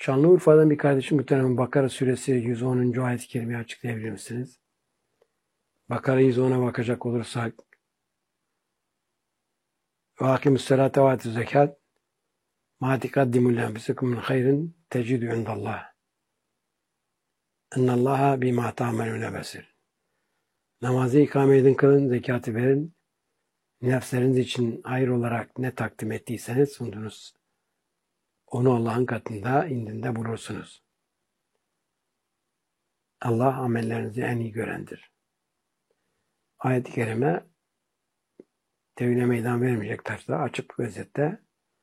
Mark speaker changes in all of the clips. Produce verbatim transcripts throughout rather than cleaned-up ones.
Speaker 1: Şanlıurfa'dan bir kardeşim muhtemelen Bakara suresi yüz onuncu ayet-i kerimeyi açıklayabilir misiniz? Bakara yüz ona bakacak olursak ve akimus salate ve atuz zekat ma tikaddimu li enfusikum min hayrin tecidu indallah. İnnallaha bima ta'melune besir. Namazı ikame edin, kılın, zekatı verin. Nefsleriniz için hayır olarak ne takdim ettiyseniz sundunuz. Onu Allah'ın katında indinde bulursunuz. Allah amellerinizi en iyi görendir. Ayet-i kerime tevhile meydan vermeyecek tarzda açık bir özette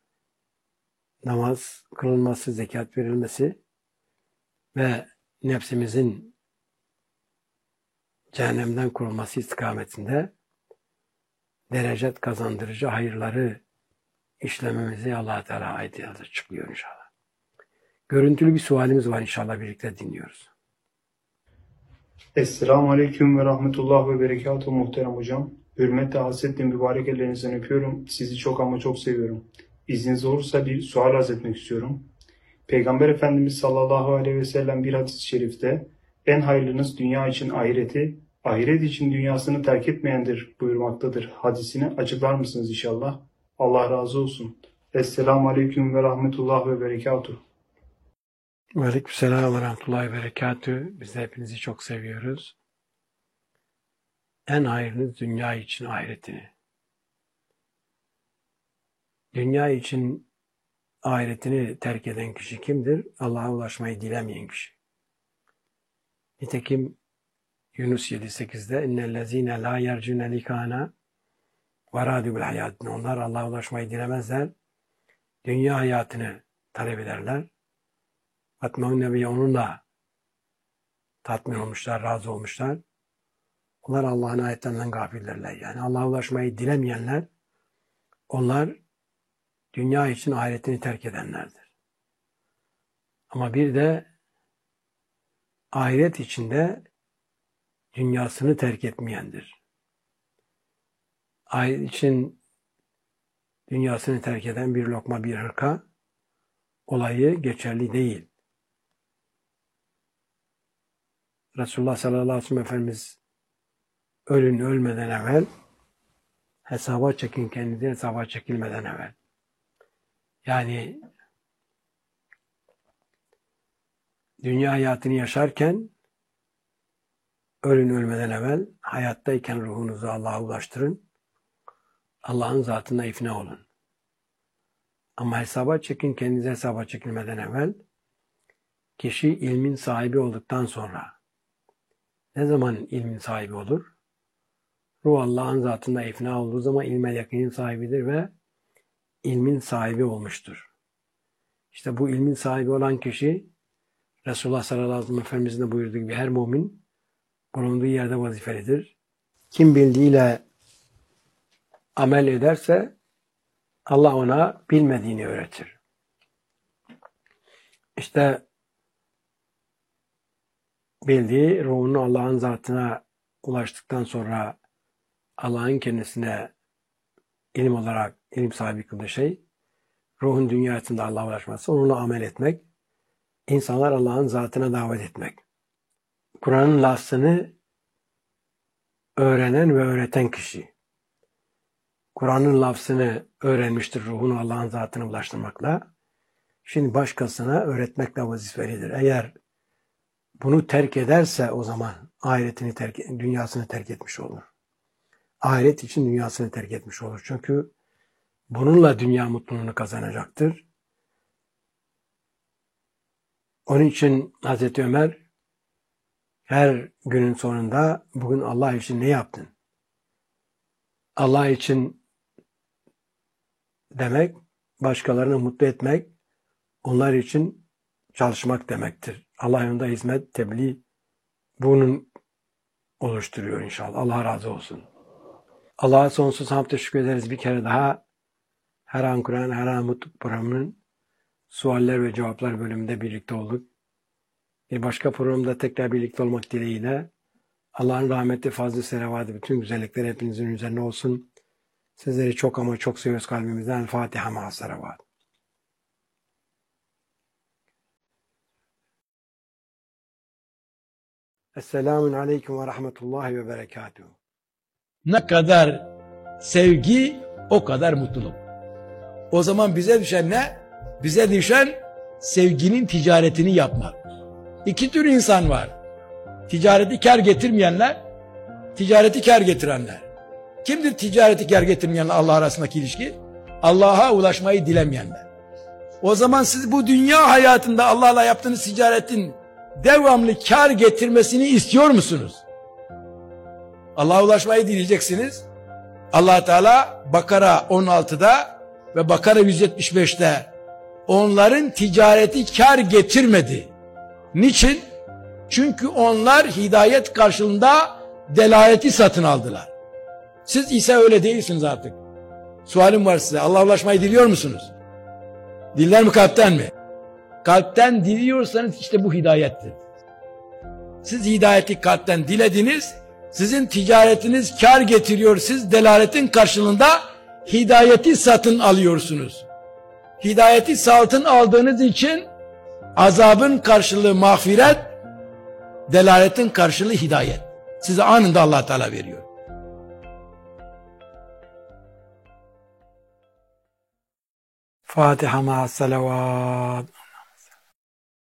Speaker 1: namaz kılınması, zekat verilmesi ve nefsimizin cehennemden korunması istikametinde derecet kazandırıcı hayırları işlememizi Allah-u Teala ayet-i açıklıyor inşallah. Görüntülü bir sualimiz var, inşallah birlikte dinliyoruz.
Speaker 2: Esselamu Aleyküm ve Rahmetullah ve Berekatuhu muhterem hocam. Hürmetle hasretle mübarek ellerinizden öpüyorum. Sizi çok ama çok seviyorum. İzniniz olursa bir sual arz etmek istiyorum. Peygamber Efendimiz sallallahu aleyhi ve sellem bir hadis-i şerifte en hayırlınız dünya için ahireti, ahiret için dünyasını terk etmeyendir buyurmaktadır. Hadisini açıklar mısınız inşallah? Allah razı olsun. Esselamu Aleyküm ve Rahmetullah ve Berekatuhu.
Speaker 1: Aleykümselam ve rahmetullahi ve berekatühü. Biz de hepinizi çok seviyoruz. En hayırlı dünya için ahiretini. Dünya için ahiretini terk eden kişi kimdir? Allah'a ulaşmayı dilemeyen kişi. Nitekim Yunus yedi sekizde innellezine la yercune likana ve râdü bil hayatine. Onlar Allah'a ulaşmayı dilemezler. Dünya hayatını talep ederler. Fatma-ı Nebi'ye onunla tatmin olmuşlar, razı olmuşlar. Onlar Allah'ın ayetlerinden gafillerler. Yani Allah'a ulaşmayı dilemeyenler, onlar dünya için ahiretini terk edenlerdir. Ama bir de ahiret içinde dünyasını terk etmeyendir. Ahiret için dünyasını terk eden bir lokma, bir hırka olayı geçerli değil. Resulullah sallallahu aleyhi ve sellem Efendimiz ölün ölmeden evvel hesaba çekin, kendinizi hesaba çekilmeden evvel. Yani dünya hayatını yaşarken ölün ölmeden evvel hayattayken ruhunuzu Allah'a ulaştırın. Allah'ın zatına ifna olun. Ama hesaba çekin, kendinize hesaba çekilmeden evvel kişi ilmin sahibi olduktan sonra. Ne zaman ilmin sahibi olur? Ruh Allah'ın zatında ifna olduğu zaman ilme yakinin sahibidir ve ilmin sahibi olmuştur. İşte bu ilmin sahibi olan kişi Resulullah sallallahu aleyhi ve sellem Efendimizin de buyurduğu gibi her mümin bulunduğu yerde vazifelidir. Kim bildiğiyle amel ederse Allah ona bilmediğini öğretir. İşte bildiği ruhunu Allah'ın zatına ulaştıktan sonra Allah'ın kendisine ilim olarak ilim sahibi kıldığı şey ruhun dünyasında Allah'a ulaşması, onunla amel etmek, insanlar Allah'ın zatına davet etmek. Kur'an'ın lafzını öğrenen ve öğreten kişi. Kur'an'ın lafzını öğrenmiştir ruhunu Allah'ın zatına ulaştırmakla. Şimdi başkasına öğretmekle vazifelidir. Eğer bunu terk ederse o zaman ahiretini terk, dünyasını terk etmiş olur. Ahiret için dünyasını terk etmiş olur. Çünkü bununla dünya mutluluğunu kazanacaktır. Onun için Hazreti Ömer her günün sonunda bugün Allah için ne yaptın? Allah için demek, başkalarını mutlu etmek, onlar için çalışmak demektir. Allah yolunda hizmet, tebliğ bunun oluşturuyor inşallah. Allah razı olsun. Allah'a sonsuz hamd teşekkür ederiz bir kere daha. Her an Kur'an, her an Mutluluk programının sualler ve cevaplar bölümünde birlikte olduk. Bir başka programda tekrar birlikte olmak dileğiyle Allah'ın rahmeti, fazlı selavatı, bütün güzellikler hepinizin üzerine olsun. Sizleri çok ama çok seviyoruz kalbimizden. Fatiha ma'as salavat. Esselamun aleyküm ve rahmetullahi ve berekatuhu.
Speaker 3: Ne kadar sevgi, o kadar mutluluk. O zaman bize düşen ne? Bize düşen sevginin ticaretini yapmak. İki tür insan var. Ticareti kar getirmeyenler, ticareti kar getirenler. Kimdir ticareti kar getirmeyenler Allah arasındaki ilişki? Allah'a ulaşmayı dilemeyenler. O zaman siz bu dünya hayatında Allah'la yaptığınız ticaretin devamlı kar getirmesini istiyor musunuz? Allah'a ulaşmayı dileyeceksiniz. Allah Teala Bakara on altıda ve Bakara yüz yetmiş beşte onların ticareti kar getirmedi. Niçin? Çünkü onlar hidayet karşılığında delaleti satın aldılar. Siz ise öyle değilsiniz artık. Sualim var size. Allah'a ulaşmayı diliyor musunuz? Diller mi, kalpten mi? Kalpten diliyorsanız işte bu hidayettir. Siz hidayeti kalpten dilediniz, sizin ticaretiniz kar getiriyor, siz delaletin karşılığında hidayeti satın alıyorsunuz. Hidayeti satın aldığınız için azabın karşılığı mağfiret, delaletin karşılığı hidayet. Size anında Allah Teala veriyor.
Speaker 1: Fatiha ma'as salavat.